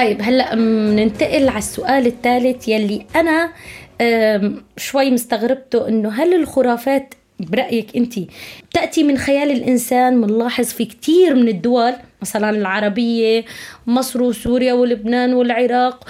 طيب هلأ ننتقل على السؤال الثالث يلي أنا شوي مستغربته، إنه هل الخرافات برأيك أنت تأتي من خيال الإنسان؟ منلاحظ في كتير من الدول مثلا العربية، مصر وسوريا ولبنان والعراق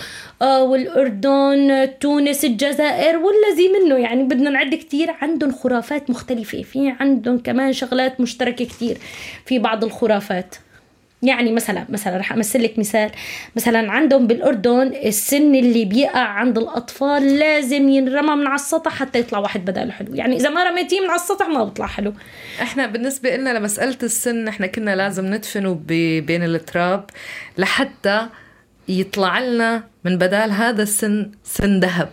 والأردن، تونس، الجزائر والذي منه، يعني بدنا نعد كتير، عندهم خرافات مختلفة، في عندهم كمان شغلات مشتركة كتير في بعض الخرافات. يعني مثلا رح أمثل لك مثال، مثلا عندهم بالأردن السن اللي بيقع عند الأطفال لازم ينرمى من على السطح حتى يطلع واحد بداله حلو، يعني إذا ما رميتيه من على السطح ما بيطلع حلو. احنا بالنسبة لنا لمسألة السن احنا كنا لازم ندفنه بين التراب لحتى يطلع لنا من بدال هذا السن سن ذهب.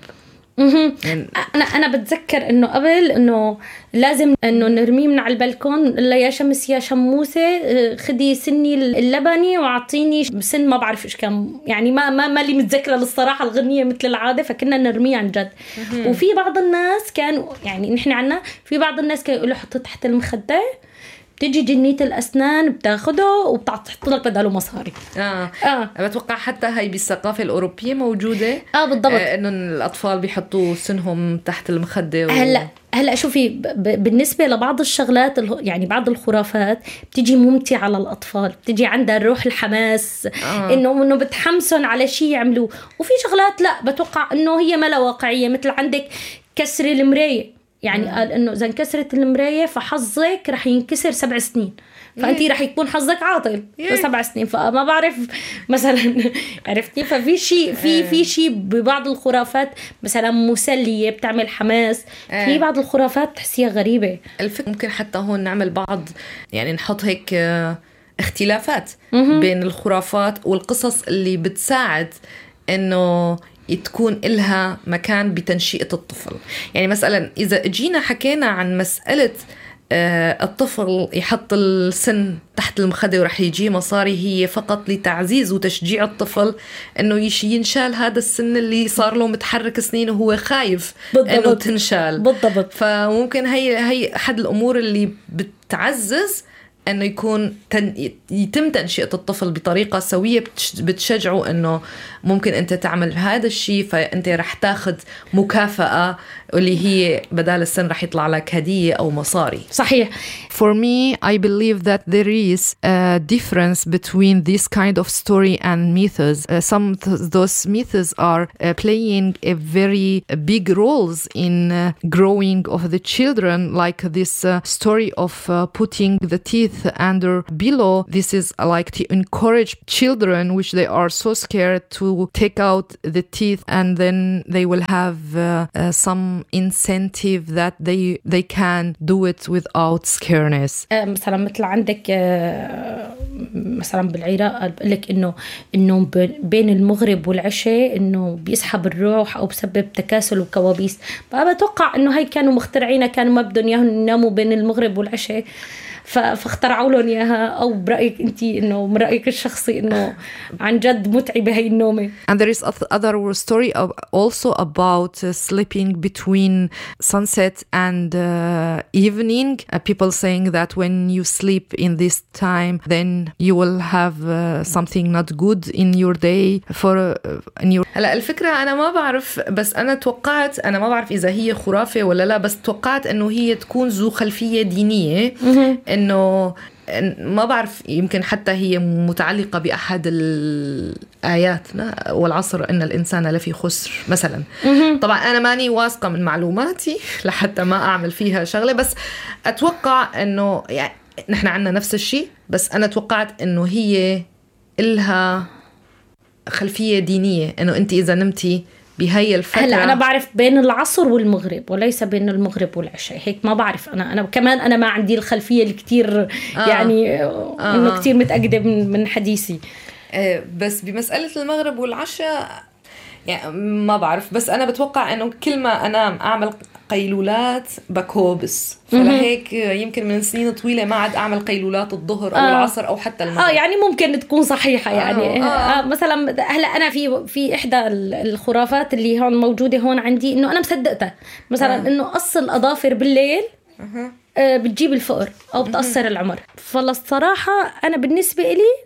يعني أنا بتذكر إنه قبل إنه لازم إنه نرميه من على البلكون، لا يا شمس يا شموسة خدي سني اللبني وعطيني سن ما بعرف إيش كان، يعني ما لي متذكرة للصراحة الغنية مثل العادة، فكنا نرميه عن جد. وفي بعض الناس كانوا يعني نحن عنا في بعض الناس كانوا يقولوا حطه تحت المخدة، بتيجي جنية الأسنان بتاخده وبتحط لك بداله مصاري. بتوقع حتى هاي بالثقافة الأوروبية موجودة. بالضبط. إنه الأطفال بيحطوا سنهم تحت المخدة هلا شوفي بالنسبة لبعض الشغلات يعني بعض الخرافات بتيجي ممتعة على الأطفال، بتيجي عندها روح الحماس، إنه بتحمسهم على شيء يعملوه. وفي شغلات لا بتوقع إنه هي ما لا واقعية، مثل عندك كسر المراية، يعني قال إنه إذا انكسرت المراية فحظك رح ينكسر 7 سنين، فأنتي رح يكون حظك عاطل 7 سنين. فما بعرف مثلا عرفتي، ففي شيء في شيء ببعض الخرافات مثلا مسلية بتعمل حماس، في بعض الخرافات تحسيها غريبة. الفكرة ممكن حتى هون نعمل بعض، يعني نحط هيك اختلافات بين الخرافات والقصص اللي بتساعد إنه تكون إلها مكان بتنشئة الطفل. يعني مثلا إذا جينا حكينا عن مسألة الطفل يحط السن تحت المخدة ورح يجي مصاري، هي فقط لتعزيز وتشجيع الطفل إنه ينشال هذا السن اللي صار له متحرك سنين وهو خايف إنه تنشال. بالضبط. فممكن هي أحد الأمور اللي بتعزز أنه يتم تنشئة الطفل بطريقة سوية بتشجعه أنه ممكن أنت تعمل هذا الشيء، فأنت رح تاخد مكافأة اللي هي بدال السن رح يطلع لك هدية أو مصاري. صحيح. For me, I believe that there is a difference between this kind of story and myths. Some those myths are playing a very big roles in growing of the children, like this story of putting the teeth under pillow. This is like to encourage children, which they are so scared to take out the teeth, and then they will have some incentive that they can do it without scareness. مثلا مثل عندك مثلا بالعراق بقولك إنه بين المغرب والعشاء إنه بيسحب الروح أو بسبب تكاسل وكوابيس. فبتوقع إنه هاي كانوا مخترعينها، كانوا ما بدهم يناموا بين المغرب والعشاء فاخترعوا لهم إياها. أو برأيك أنت إنه من رأيك الشخصي إنه عن جد متعبة هاي النومة؟ And there is other story also about sleeping between sunset and evening. People saying that when you sleep in this time, then you will have something not good in your day. هلا الفكرة أنا ما بعرف، بس أنا توقعت، أنا ما بعرف إذا هي خرافة ولا لا، بس توقعت إنه هي تكون ذو خلفية دينية. إنه ما بعرف، يمكن حتى هي متعلقة بأحد الآيات والعصر إن الإنسان لفي خسر مثلا. طبعا أنا ماني واثقة من معلوماتي لحتى ما أعمل فيها شغلة، بس أتوقع إنه يعني نحن عنا نفس الشيء، بس أنا توقعت إنه هي إلها خلفية دينية، إنه أنت إذا نمتي بهاي الفترة. هلا أنا بعرف بين العصر والمغرب وليس بين المغرب والعشاء، هيك ما بعرف. أنا كمان أنا ما عندي الخلفية الكتير يعني إنه كتير متأكدة من حديثي. بس بمسألة المغرب والعشاء يعني ما بعرف، بس أنا بتوقع إنه كل ما أنام أعمل قيلولات بكوبس، فلهيك يمكن من سنين طويلة ما عاد أعمل قيلولات الظهر أو العصر أو حتى المغرب. يعني ممكن تكون صحيحة يعني. مثلا هلا أنا في إحدى الخرافات اللي هون موجودة هون عندي، إنه أنا مصدقتها مثلا إنه قص الأظافر بالليل بتجيب الفقر أو بتقصر العمر. فالصراحة أنا بالنسبة إلي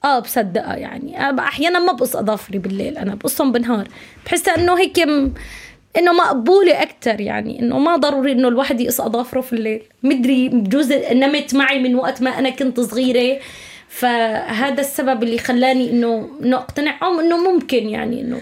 بصدقها. يعني احيانا ما بقص اظافري بالليل، انا بقصهم بالنهار، بحس انه هيك انه مقبوله اكتر. يعني انه ما ضروري انه الواحد يقص اظافره في الليل. مدري بجوز نمت معي من وقت ما انا كنت صغيره، فهذا السبب اللي خلاني انه اقتنع انه ممكن يعني انه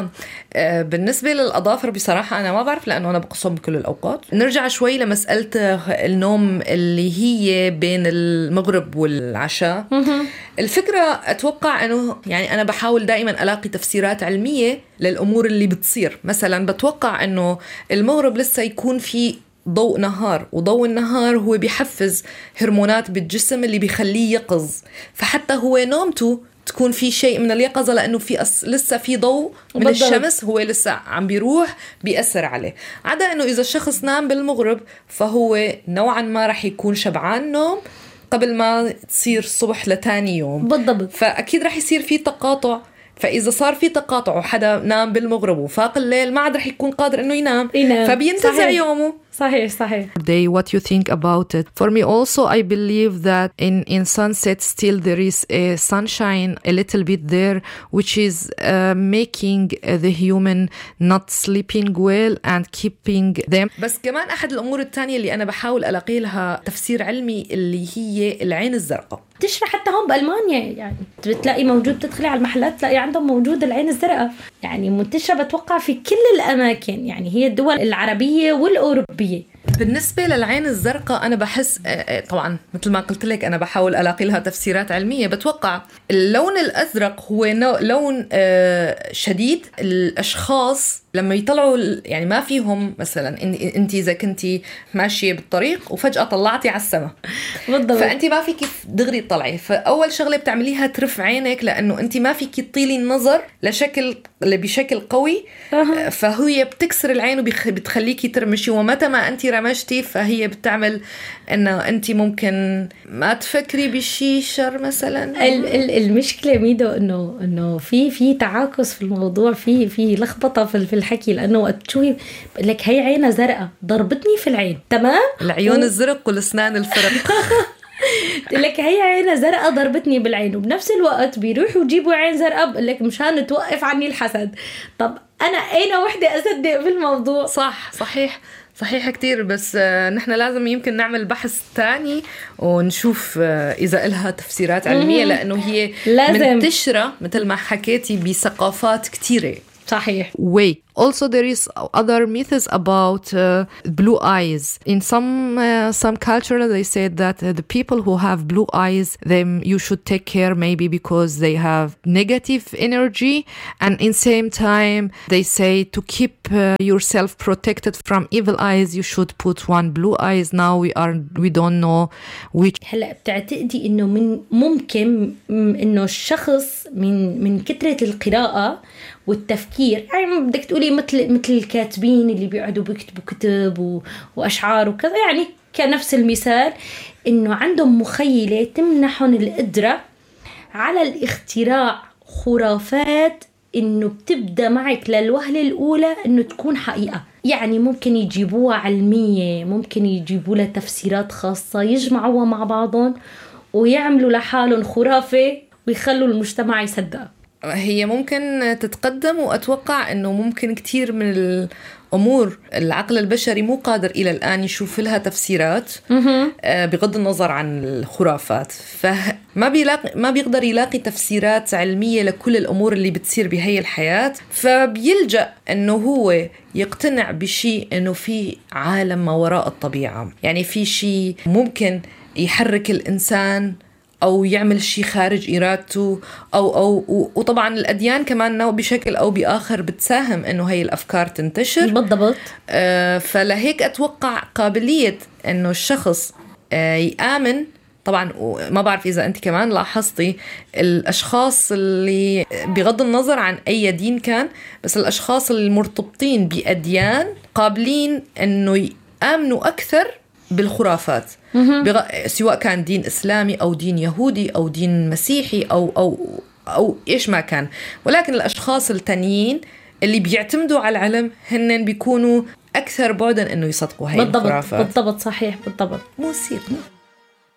بالنسبة للأظافر بصراحة أنا ما بعرف، لأنه أنا بقصهم بكل الأوقات. نرجع شوي لمسألة النوم اللي هي بين المغرب والعشاء. الفكرة أتوقع أنه يعني أنا بحاول دائما ألاقي تفسيرات علمية للأمور اللي بتصير. مثلا بتوقع أنه المغرب لسه يكون في ضوء نهار، وضوء النهار هو بيحفز هرمونات بالجسم اللي بيخليه يقظ، فحتى هو نومته تكون في شيء من اليقظة، لأنه في لسه في ضوء من بالضبط. الشمس هو لسه عم بيروح بيأثر عليه. عدا أنه إذا الشخص نام بالمغرب فهو نوعا ما رح يكون شبعان نوم قبل ما تصير الصبح لتاني يوم بالضبط، فأكيد رح يصير في تقاطع. فإذا صار في تقاطع وحدا نام بالمغرب وفاق الليل ما عاد رح يكون قادر إنه ينام. فبينتزع يومه. صحيح. What you think about it? For me also, I believe that in sunset still there is a sunshine a little bit there, which is making the human not sleeping well and keeping them. بس كمان أحد الأمور التانية اللي أنا بحاول ألاقي لها تفسير علمي اللي هي العين الزرقاء. تشرح حتى هون بألمانيا، يعني بتلاقي موجود، تدخلي على المحلات تلاقي عندهم موجود العين الزرقاء، يعني منتشرة بتوقع في كل الأماكن، يعني هي الدول العربية والأوروبية. بالنسبة للعين الزرقاء أنا بحس طبعا مثل ما قلت لك أنا بحاول ألاقي لها تفسيرات علمية. بتوقع اللون الأزرق هو لون شديد. الأشخاص لما يطلعوا يعني ما فيهم، مثلا أنت إذا كنتي ماشية بالطريق وفجأة طلعتي على السماء بالضبط، فأنت ما فيك دغري تطلعي، فأول شغلة بتعمليها ترف عينك، لأنه أنت ما فيك تطيلي النظر بشكل قوي. فهي بتكسر العين وبتخليكي ترمشي، ومتى ما أنت رمشتي فهي بتعمل أنه أنت ممكن ما تفكري بشي شر مثلا. المشكلة ميدو إنه في تعاكس في الموضوع، في لخبطة في الحكي، لأنه وقت تشوفي بقول لك هي عينها زرقاء ضربتني في العين، تمام؟ العيون الزرق والأسنان الفرق. لك هي عينها زرقاء ضربتني بالعين، وبنفس الوقت بيروحوا يجيبوا عين زرقاء بقول لك مشان توقف عني الحسد. طب أنا أين وحدة أصدق في الموضوع؟ صحيح كتير. بس نحن لازم يمكن نعمل بحث تاني ونشوف إذا إلها تفسيرات علمية، لأنه هي منتشرة مثل ما حكيتي بثقافات كتيرة. صحيح. Wait. Also, there is other myths about blue eyes. In some culture, they said that the people who have blue eyes, them you should take care maybe because they have negative energy, and in same time they say to keep yourself protected from evil eyes, you should put one blue eyes. Now we don't know which. هلا بتعتقدي إنه ممكن إنه الشخص من كثرة القراءة والتفكير، يعني بدك تقولي مثل الكاتبين اللي بيقعدوا بيكتبوا كتب وأشعار وكذا، يعني كنفس المثال إنه عندهم مخيلة تمنحهم القدرة على الاختراع خرافات إنه بتبدأ معك للوهلة الأولى إنه تكون حقيقة. يعني ممكن يجيبوها علمية، ممكن يجيبوا لها تفسيرات خاصة، يجمعوها مع بعضهم ويعملوا لحالهم خرافة ويخلوا المجتمع يصدقها. هي ممكن تتقدم، وأتوقع أنه ممكن كتير من الأمور العقل البشري مو قادر إلى الآن يشوف لها تفسيرات بغض النظر عن الخرافات، ما بيقدر يلاقي تفسيرات علمية لكل الأمور اللي بتصير بهي الحياة، فبيلجأ أنه هو يقتنع بشيء أنه في عالم ما وراء الطبيعة، يعني في شيء ممكن يحرك الإنسان أو يعمل شيء خارج إرادته وطبعا الأديان كمان بشكل أو بآخر بتساهم إنه هاي الأفكار تنتشر. بالضبط. فلهيك أتوقع قابلية إنه الشخص يآمن. طبعا ما بعرف إذا أنت كمان لاحظتي الأشخاص اللي بغض النظر عن أي دين كان، بس الأشخاص المرتبطين بأديان قابلين إنه يآمنوا أكثر بالخرافات، سواء كان دين إسلامي أو دين يهودي أو دين مسيحي أو إيش ما كان. ولكن الأشخاص التانيين اللي بيعتمدوا على العلم هن بيكونوا أكثر بعداً إنه يصدقوا هاي الخرافات. بالضبط. صحيح. بالضبط. موسيقى.